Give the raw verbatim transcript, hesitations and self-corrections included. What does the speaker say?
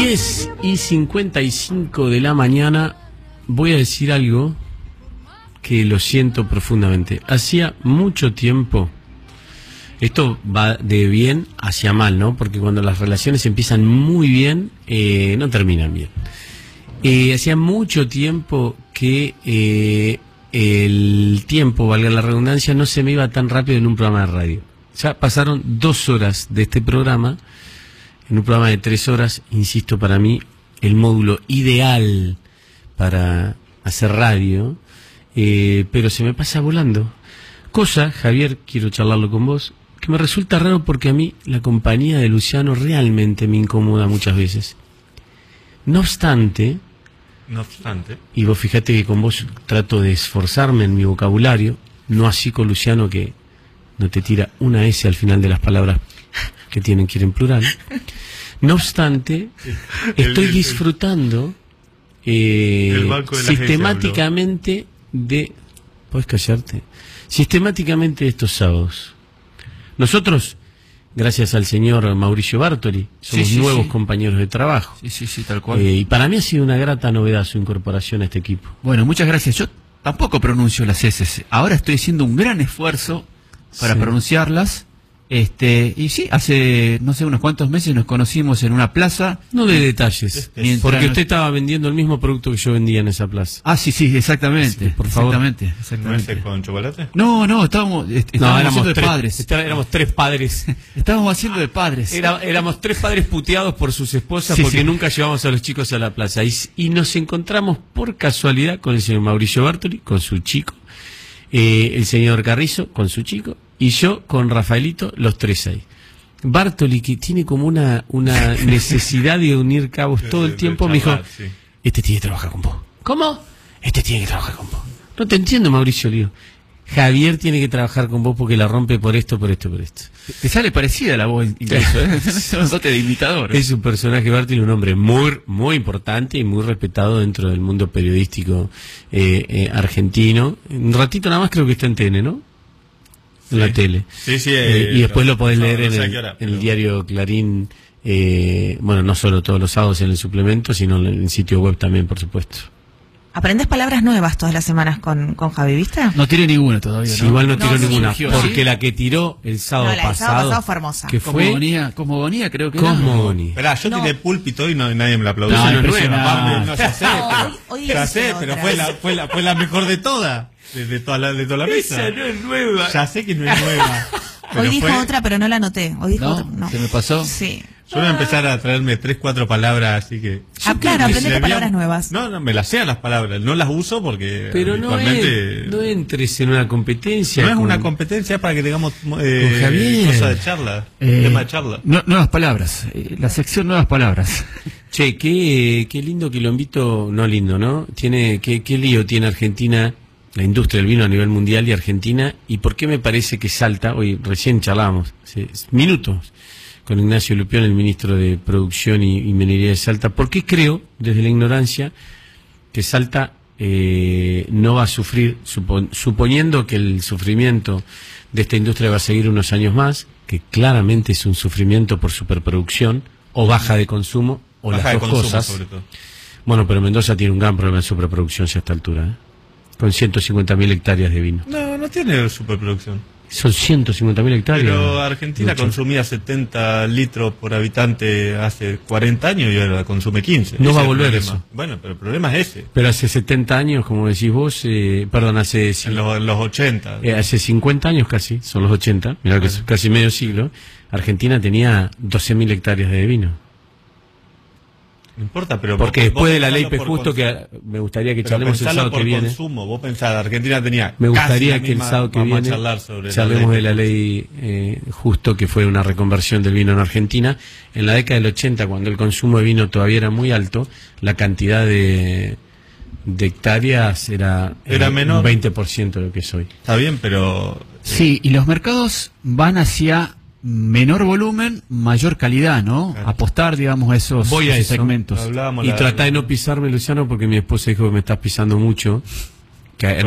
diez y cincuenta y cinco de la mañana voy a decir algo que lo siento profundamente. Hacía mucho tiempo, esto va de bien hacia mal, ¿no? Porque cuando las relaciones empiezan muy bien, eh, no terminan bien. Eh, hacía mucho tiempo que eh, el tiempo, valga la redundancia, no se me iba tan rápido en un programa de radio. Ya pasaron dos horas de este programa, en un programa de tres horas, insisto, para mí, el módulo ideal para hacer radio, eh, pero se me pasa volando. Cosa, Javier, quiero charlarlo con vos, que me resulta raro porque a mí la compañía de Luciano realmente me incomoda muchas veces. No obstante, no obstante, y vos fíjate que con vos trato de esforzarme en mi vocabulario, no así con Luciano, que no te tira una S al final de las palabras que tienen que ir en plural. No obstante, estoy disfrutando eh, sistemáticamente de... ¿Puedes callarte? Sistemáticamente de estos sábados. Nosotros, gracias al señor Mauricio Bartoli, somos sí, sí, nuevos sí. compañeros de trabajo. Sí, sí, sí, tal cual. Eh, y para mí ha sido una grata novedad su incorporación a este equipo. Bueno, muchas gracias. Yo tampoco pronuncio las S. Ahora estoy haciendo un gran esfuerzo para sí. pronunciarlas. Este, y sí, hace, no sé, unos cuantos meses nos conocimos en una plaza. No de detalles, porque usted estaba vendiendo el mismo producto que yo vendía en esa plaza. Ah, sí, sí, exactamente. Sí, por favor. Exactamente, exactamente. ¿No es con chocolate? No, no, estábamos, est estábamos no, éramos haciendo tres, de padres. Está, éramos tres padres. Estábamos haciendo de padres. Era, éramos tres padres puteados por sus esposas sí, porque sí. nunca llevamos a los chicos a la plaza. Y, y nos encontramos por casualidad con el señor Mauricio Bartoli, con su chico, eh, el señor Carrizo, con su chico, y yo con Rafaelito, los tres ahí. Bartoli, que tiene como una, una necesidad de unir cabos todo el tiempo, me dijo, sí. este tiene que trabajar con vos. ¿Cómo? Este tiene que trabajar con vos. No te entiendo, Mauricio, Lío. Javier tiene que trabajar con vos porque la rompe por esto, por esto, por esto. Te sale parecida la voz incluso, ¿eh? Es un dote de imitador. Es un personaje, Bartoli, un hombre muy, muy importante y muy respetado dentro del mundo periodístico eh, eh, argentino. Un ratito nada más creo que está en T N, ¿no? En sí. la tele. Sí, sí, eh, eh, y después lo podés no, leer no en, sé el, hora, en el diario Clarín, eh, bueno, no solo todos los sábados en el suplemento, sino en el sitio web también, por supuesto. ¿Aprendes palabras nuevas todas las semanas con, con Javi, viste? No tiré ninguna todavía, sí, ¿no? igual no tiró no, ninguna, sí, porque sí. la que tiró el sábado no, la pasado... sábado pasado fue hermosa. Que fue... Cosmogonía, Cosmogonía creo que Cosmogonía. Esperá, yo no. tiré púlpito y no, nadie me la aplaudió. No, no, no, nueva, no, ya sé, no, pero, hoy, hoy ya sé, pero fue la, fue, la, fue la mejor de todas, de, de toda la, de toda la mesa. Esa no es nueva. Ya sé que no es nueva. Hoy dijo fue... otra, pero no la anoté. Hoy dijo ¿No? otra, no. ¿Se me pasó? Sí. Yo voy a empezar a traerme tres, cuatro palabras, así que... Ah, claro, aprendete palabras nuevas. No, no, me las sé las palabras, no las uso porque... Pero no, habitualmente... en, no entres en una competencia. No es con... una competencia para que tengamos eh, con Javier. cosa de charla, Eh, tema de charla. No, nuevas palabras, eh, la sección nuevas palabras. Che, qué, qué lindo que lo invito, no lindo, ¿no? Tiene, qué, qué lío tiene Argentina, la industria del vino a nivel mundial y Argentina, y por qué me parece que Salta, hoy recién charlábamos, hace minutos, con Ignacio Lupión, el ministro de Producción y, y Minería de Salta, ¿por qué creo, desde la ignorancia, que Salta eh, no va a sufrir, supon, suponiendo que el sufrimiento de esta industria va a seguir unos años más, que claramente es un sufrimiento por superproducción, o baja de consumo, o Baja las de dos consumo, cosas. sobre todo. Bueno, pero Mendoza tiene un gran problema de superproducción ya a esta altura, ¿eh? Con ciento cincuenta mil hectáreas de vino. No, no tiene superproducción. Son ciento cincuenta mil hectáreas. Pero Argentina Mucho. consumía setenta litros por habitante hace cuarenta años y ahora consume quince. No Ese va a es el volver problema. eso. Bueno, pero el problema es ese. Pero hace setenta años, como decís vos, eh, perdón, hace... En los, en los ochenta. Eh, hace cincuenta años casi, son los ochenta, mirá que es casi medio siglo, Argentina tenía doce mil hectáreas de vino. No importa, pero... Porque vos, después vos de la ley pensalo P. por Justo, cons- que me gustaría que pero charlemos el pensalo sábado por que viene. consumo. Vos pensás, Argentina tenía... Me casi gustaría la que el misma- sábado que vamos viene a charlar sobre charlemos la de la ley eh, Justo, que fue una reconversión del vino en Argentina. En la década del ochenta, cuando el consumo de vino todavía era muy alto, la cantidad de, de hectáreas era, Era eh, menor. un veinte por ciento de lo que es hoy. Está bien, pero... Sí, y los mercados van hacia menor volumen, mayor calidad, ¿no? Claro. Apostar, digamos, a esos, Voy a esos eso. segmentos. Hablábamos Y la- trata de no pisarme, Luciano, porque mi esposa dijo que me estás pisando mucho. Que